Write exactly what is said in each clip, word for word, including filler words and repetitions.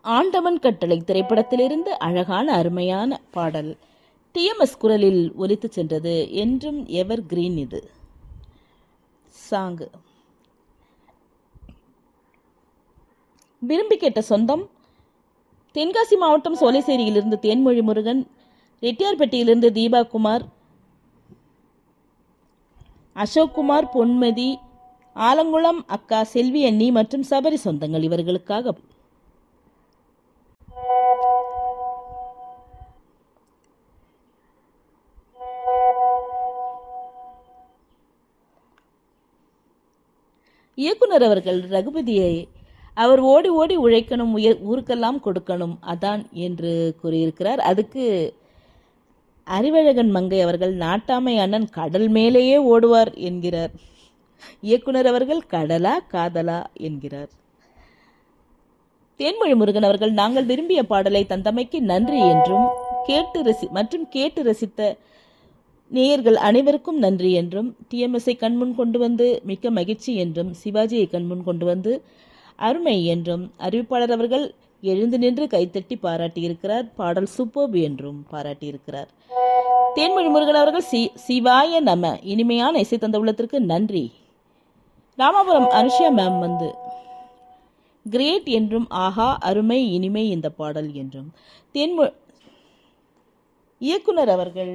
ஆண்டவன் கட்டளை திரைப்படத்திலிருந்து அழகான அருமையான பாடல் டி எம் எஸ் குரலில் ஒலித்து சென்றது. என்றும் எவர் கிரீன் இது சாங்கு. விரும்பி கேட்ட சொந்தம் தென்காசி மாவட்டம் சோலைசேரியிலிருந்து தேன்மொழி முருகன், ரெட்டியார்பட்டியிலிருந்து தீபா குமார், அசோக்குமார், பொன்மதி, ஆலங்குளம் அக்கா செல்வி அண்ணி மற்றும் சபரி சொந்தங்கள் இவர்களுக்காக. இயக்குனர் அவர்கள் ரகுபதியை அவர் ஓடி ஓடி உழைக்கணும், உயர் ஊருக்கெல்லாம் கொடுக்கணும் அதான் என்று கூறியிருக்கிறார். அதுக்கு அறிவழகன் மங்கை அவர்கள் நாட்டாமை அண்ணன் கடல் மேலேயே ஓடுவார் என்கிறார். இயக்குனர் அவர்கள் கடலா காதலா என்கிறார். தேன்மொழி முருகன் அவர்கள் நாங்கள் விரும்பிய பாடலை தந்தமைக்கு நன்றி என்றும், கேட்டு ரசி மற்றும் கேட்டு ரசித்த நேயர்கள் அனைவருக்கும் நன்றி என்றும், டிஎம்எஸ்ஐ கண்முன் கொண்டு வந்து மிக்க மகிழ்ச்சி என்றும், சிவாஜியை கண்முன் கொண்டு வந்து அருமை என்றும், அறிவிப்பாளர் அவர்கள் எழுந்து நின்று கைத்தட்டி பாராட்டியிருக்கிறார். பாடல் சூப்பர்ப் என்றும் பாராட்டியிருக்கிறார். தேன்மொழி முருகன் அவர்கள் சி சிவாய நம இனிமையான இசை தந்த உள்ளத்திற்கு நன்றி. ராமாபுரம் அனுஷியா மேம் வந்து கிரேட் என்றும், ஆஹா அருமை இனிமை இந்த பாடல் என்றும். தேன்மொ இயக்குனர் அவர்கள்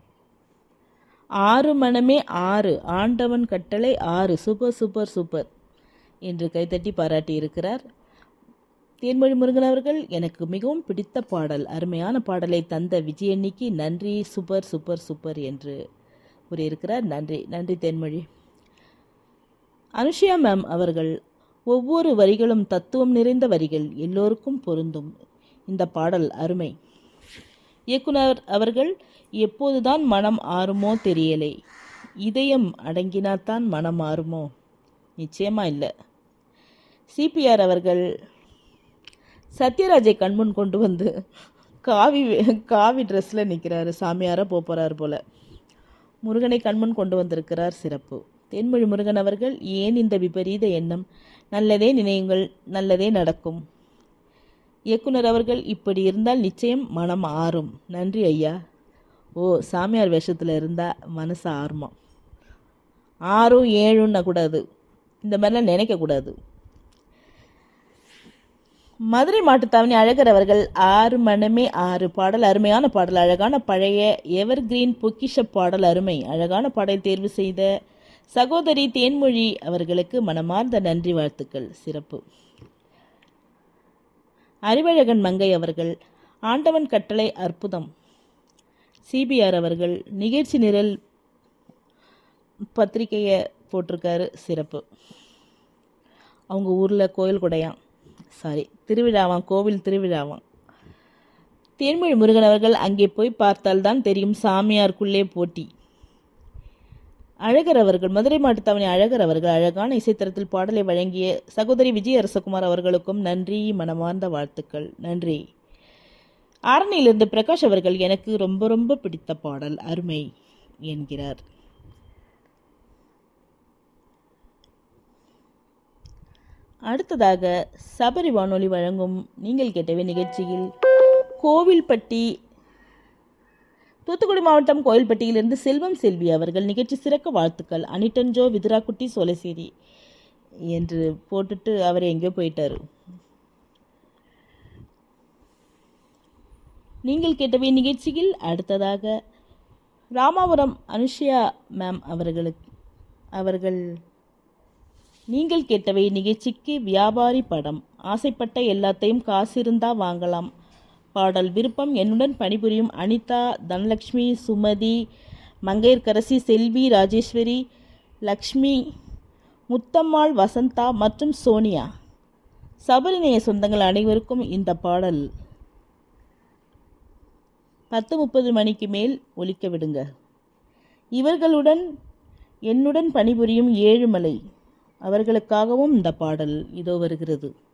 ஆறு மனமே ஆறு, ஆண்டவன் கட்டளை ஆறு, சூப்பர் சூப்பர் சூப்பர் என்று கைத்தட்டி பாராட்டி இருக்கிறார். தேன்மொழி முருகன் அவர்கள் எனக்கு மிகவும் பிடித்த பாடல், அருமையான பாடலை தந்த விஜயன்னிக்கு நன்றி, சூப்பர் சூப்பர் சூப்பர் என்று கூறியிருக்கிறார். நன்றி நன்றி தேன்மொழி. அனுஷியா மேம் அவர்கள் ஒவ்வொரு வரிகளும் தத்துவம் நிறைந்த வரிகள், எல்லோருக்கும் பொருந்தும், இந்த பாடல் அருமை. இயக்குனர் அவர்கள் எப்போதுதான் மனம் ஆறுமோ தெரியலை, இதயம் அடங்கினாத்தான் மனம் ஆறுமோ, நிச்சயமா இல்லை. சிபிஆர் அவர்கள் சத்யராஜை கண்முன் கொண்டு வந்து காவி காவி ட்ரெஸ்ஸில் நிற்கிறாரு, சாமியாராக போகிறார் போல. முருகனை கண்முன் கொண்டு வந்திருக்கிறார், சிறப்பு. தேன்மொழி முருகன் அவர்கள் ஏன் இந்த விபரீத எண்ணம், நல்லதே நினையுங்கள் நல்லதே நடக்கும். இயக்குனர் அவர்கள் இப்படி இருந்தால் நிச்சயம் மனம் ஆறும். நன்றி ஐயா. ஓ, சாமியார் வேஷத்தில் இருந்தால் மனசு ஆறுமா? ஆறும் ஏழுன்னா கூடாது, இந்த மாதிரிலாம் நினைக்கக்கூடாது. மதுரை மாட்டுத்தாவணி அழகர் அவர்கள் ஆறு மனமே ஆறு பாடல் அருமையான பாடல், அழகான பழைய எவர் கிரீன் பொக்கிஷ பாடல் அருமை, அழகான பாடல் தேர்வு செய்த சகோதரி தேன்மொழி அவர்களுக்கு மனமார்ந்த நன்றி வாழ்த்துக்கள், சிறப்பு. அறிவழகன் மங்கை அவர்கள் ஆண்டவன் கட்டளை அற்புதம். சிபிஆர் அவர்கள் நிகழ்ச்சி நிரல் பத்திரிகையை போட்டிருக்காரு, சிறப்பு. அவங்க ஊரில் கோயில் கொடையாம், சாரி திருவிழாவாம், கோவில் திருவிழாவாம். தேன்மொழி முருகன் அவர்கள் அங்கே போய் பார்த்தால்தான் தெரியும் சாமியாருக்குள்ளே போட்டி. அழகர் அவர்கள் மதுரை மாட்டுத்தாவணி அழகர் அவர்கள் அழகான இசைத்தரத்தில் பாடலை வழங்கிய சகோதரி விஜய் அரசகுமார் அவர்களுக்கும் நன்றி, மனமார்ந்த வாழ்த்துக்கள், நன்றி. ஆரணியிலிருந்து பிரகாஷ் அவர்கள் எனக்கு ரொம்ப ரொம்ப பிடித்த பாடல் அருமை என்கிறார். அடுத்ததாக சபரி வானொலி வழங்கும் நீங்கள் கேட்டவை நிகழ்ச்சியில் கோவில்பட்டி, தூத்துக்குடி மாவட்டம் கோவில்பட்டியிலிருந்து செல்வம் செல்வி அவர்கள் நிகழ்ச்சி சிறக்க வாழ்த்துக்கள், அனிட்டன்ஜோ விதுராக்குட்டி சோலைசேரி என்று போட்டுட்டு அவர் எங்கேயோ போயிட்டாரு. நீங்கள் கேட்டவை நிகழ்ச்சியில் அடுத்ததாக ராமாபுரம் அனுஷியா மேம் அவர்களுக்கு அவர்கள் நீங்கள் கேட்டவை நிகழ்ச்சிக்கு வியாபாரி படம், ஆசைப்பட்ட எல்லாத்தையும் காசு இருந்தா வாங்கலாம் பாடல் விருப்பம், என்னுடன் பணிபுரியும் அனிதா, தனலட்சுமி, சுமதி, மங்கையர்கரசி, செல்வி, ராஜேஸ்வரி, லக்ஷ்மி, முத்தம்மாள், வசந்தா மற்றும் சோனியா. சபரிநேய சொந்தங்கள் அனைவருக்கும் இந்த பாடல் பத்து முப்பது மணிக்கு மேல் ஒலிக்க விடுங்க. இவர்களுடன் என்னுடன் பணிபுரியும் ஏழுமலை அவர்களுக்காகவும் இந்த பாடல் இதோ வருகிறது.